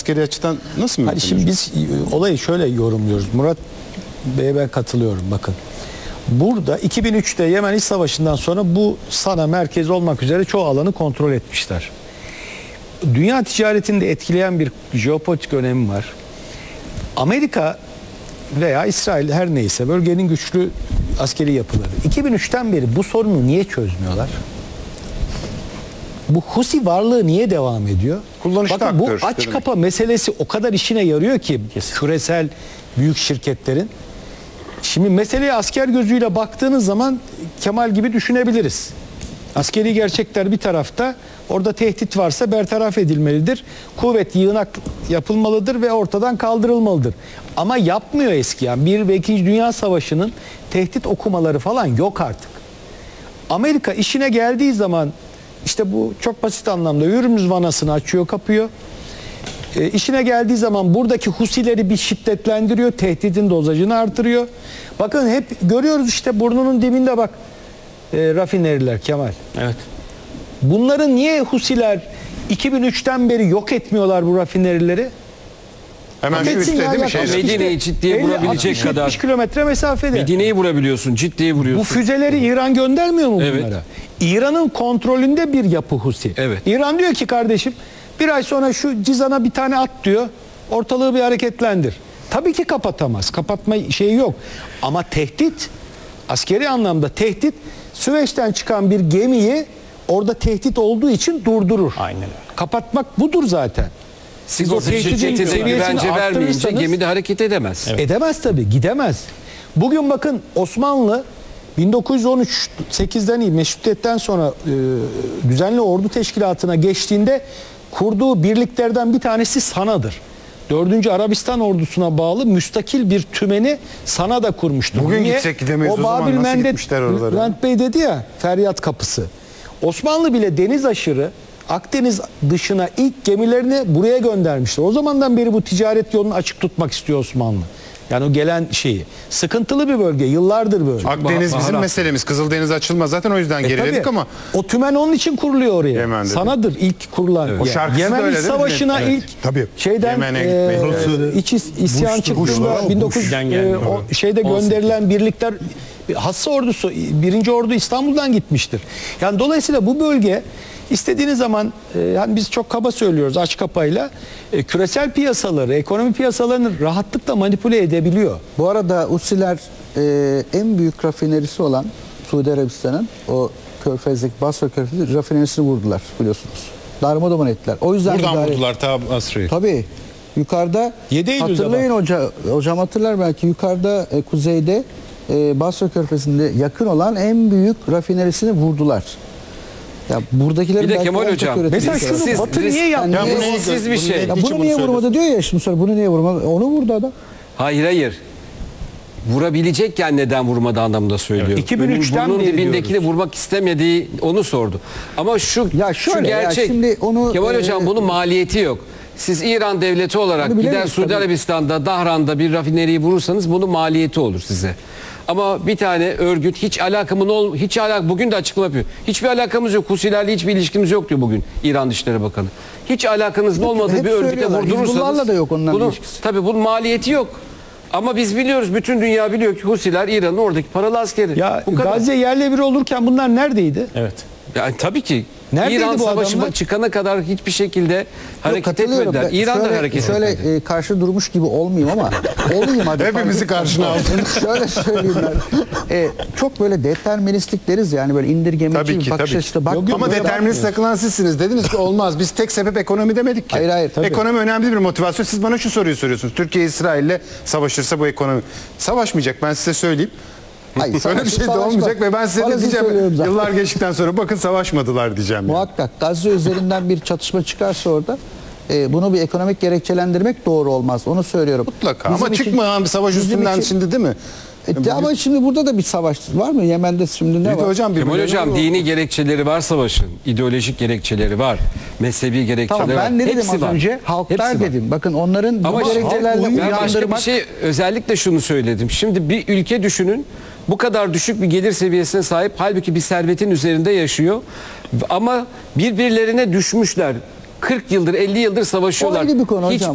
askeri açıdan nasıl mümkün? Hani şimdi biz olayı şöyle yorumluyoruz. Murat Bey'e ben katılıyorum bakın. Burada 2003'te Yemen İç Savaşı'ndan sonra bu Sana merkez olmak üzere çoğu alanı kontrol etmişler. Dünya ticaretini de etkileyen bir jeopolitik önemi var. Amerika veya İsrail her neyse bölgenin güçlü askeri yapıları. 2003'ten beri bu sorunu niye çözmüyorlar? Bu Husi varlığı niye devam ediyor? Kullanışlı Bakın bu aktör aç demek. kapa meselesi o kadar işine yarıyor ki küresel büyük şirketlerin. Şimdi meseleye asker gözüyle baktığınız zaman Kemal gibi düşünebiliriz. Askeri gerçekler bir tarafta, orada tehdit varsa bertaraf edilmelidir. Kuvvet yığınak yapılmalıdır ve ortadan kaldırılmalıdır. Ama yapmıyor eskiyen. 1 ve 2. Dünya Savaşı'nın tehdit okumaları falan yok artık. Amerika işine geldiği zaman işte bu çok basit anlamda Hürmüz vanasını açıyor, kapıyor. İşine geldiği zaman buradaki Husileri bir şiddetlendiriyor, tehditin dozajını artırıyor. Bakın hep görüyoruz işte burnunun dibinde bak rafineriler Kemal. Evet. Bunları niye Husiler 2003'ten beri yok etmiyorlar bu rafinerileri? Hemen şu Etsin üstte ya, değil mi yaklaşık şey? Medine'yi ciddiye vurabilecek kadar. 70 kilometre mesafede. Medine'yi vurabiliyorsun, ciddiye vuruyorsun. Bu füzeleri İran göndermiyor mu Evet. bunlara? İran'ın kontrolünde bir yapı Husi. Evet. İran diyor ki kardeşim bir ay sonra şu Cizan'a bir tane at diyor. Ortalığı bir hareketlendir. Tabii ki kapatamaz. Kapatma şeyi yok. Ama tehdit, askeri anlamda tehdit, Süveyş'ten çıkan bir gemiyi orada tehdit olduğu için durdurur. Aynen öyle. Kapatmak budur zaten. Siz o tehdidin Şirkete seviyesini güvence vermeyince arttırırsanız- gemi de hareket edemez. Edemez tabii, gidemez. Bugün bakın Osmanlı 1913 8'den iyi Meşrutiyet'ten sonra düzenli ordu teşkilatına geçtiğinde kurduğu birliklerden bir tanesi Sana'dır. 4. Arabistan ordusuna bağlı müstakil bir tümeni Sana'da kurmuştur. Bugün Niye? gitsek gidemeyiz o O zaman. Babil Nasıl Mendet, gitmişler oralara? Bülent Bey dedi ya feryat kapısı. Osmanlı bile deniz aşırı Akdeniz dışına ilk gemilerini buraya göndermiştir. O zamandan beri bu ticaret yolunu açık tutmak istiyor Osmanlı. Yani o gelen şeyi. Sıkıntılı bir bölge, yıllardır böyle. Akdeniz bizim Baharat. meselemiz. Kızıldeniz açılmaz zaten o yüzden geriledik Tabii, ama o tümen onun için kuruluyor oraya. Yemen'de. Sanadır ilk kurulan. O şarkısı da Yemen öyle İç değil mi? Savaşı'na Evet. ilk Tabii. şeyden Yemen'e gitmeyi. iç isyan çıktığında 1900 o şeyde gönderilen birlikler Hassa ordusu 1. Ordu İstanbul'dan gitmiştir. Yani dolayısıyla bu bölge istediğiniz zaman yani biz çok kaba söylüyoruz aç kapayla küresel piyasaları, ekonomi piyasalarını rahatlıkla manipüle edebiliyor. Bu arada Husiler en büyük rafinerisi olan Suudi Arabistan'ın o Körfez'deki Basra Körfezi rafinerisini vurdular biliyorsunuz. Darmadağın ettiler. O yüzden buradan idare- vurdular ta Basra'yı. Tabii. Yukarıda 7 Eylül'de hatırlayın hocam hatırlar belki yukarıda kuzeyde Basra Körfezi'nde yakın olan en büyük rafinerisini vurdular. Ya buradakilerin Bir de belki Kemal en çok Hocam, ürettiği Mesela şey. şunu Batı risk- niye yaptı? Ya bu ne- Risksiz bir bu şey. ne- Ya Niçin bunu bunu niye söylüyorsun? vurmadı diyor ya şimdi sonra bunu niye vurmadı? Onu vurdu adam. Hayır. Vurabilecekken neden vurmadı anlamında söylüyor. Evet. 2003'ten Bunun beri dibindekini diyoruz. vurmak istemediği onu sordu. Ama şu Ya şu şöyle ya, gerçek. şimdi onu, Kemal Hocam bunun maliyeti yok. Siz İran devleti olarak Onu gider bilemeyiz Suudi tabii. Arabistan'da Dahran'da bir rafineriyi vurursanız bunun maliyeti olur size. Ama bir tane örgüt bugün de açıklama yapıyor. Hiçbir alakamız yok. Husilerle hiçbir ilişkimiz yok diyor bugün İran Dışişleri Bakanı. Hiç alakanızın olmadığı hep bir örgüte söylüyorlar. vurdurursanız Hizbullah'la da yok onların bunun, ilişkisi. tabii bunun maliyeti yok. Ama biz biliyoruz, bütün dünya biliyor ki Husiler İran'ın oradaki paralı askeri. Ya Bu kadar. Gazze yerle bir olurken bunlar neredeydi? Evet. Yani tabii ki Neredeydi İran bu savaşı adamlar? çıkana kadar hiçbir şekilde Yok, hareket katılıyorum. etmediler. Ben İran da hareket şöyle etmedi. karşı durmuş gibi olmayayım ama olayım hadi. Hepimizi karşına aldın. Şöyle söyleyeyim ben. Çok böyle deterministik deriz yani böyle indirgemeci Tabii bir ki, bakış tabii açısı. Bak, Yok, yok, Ama böyle determinist takılan sizsiniz. Dediniz ki olmaz. Biz tek sebep ekonomi demedik ki. Hayır, tabii. Ekonomi önemli bir motivasyon. Siz bana şu soruyu soruyorsunuz. Türkiye İsrail'le savaşırsa bu ekonomi. Savaşmayacak, ben size söyleyeyim. Hayır, Öyle bir şey de savaş olmayacak bak. ve ben size de Parazit söylüyorum diyeceğim. zaten. Yıllar geçtikten sonra bakın savaşmadılar diyeceğim. Yani. Muhakkak Gazze üzerinden bir çatışma çıkarsa orada bunu bir ekonomik gerekçelendirmek doğru olmaz. Onu söylüyorum. Mutlaka. Bizim Ama için- çıkmayan bir savaş bizim üstünden için- şimdi değil mi? Ama şimdi burada da bir savaş var mı? Yemen'de şimdi ne Bir de var? hocam Kemal birbirlerine Hocam vurdu. dini gerekçeleri var savaşın. İdeolojik gerekçeleri var. Mezhebi gerekçeleri Tamam var. ben ne dedim Hepsi az var. önce? Halklar Hepsi var. dedim. Bakın onların bu Ama gerekçelerle ben başka bir uyandırmak... şey özellikle şunu söyledim. Şimdi bir ülke düşünün, bu kadar düşük bir gelir seviyesine sahip, halbuki bir servetin üzerinde yaşıyor ama birbirlerine düşmüşler. 40 yıldır 50 yıldır savaşıyorlar. O ayrı bir konu Hiç hocam.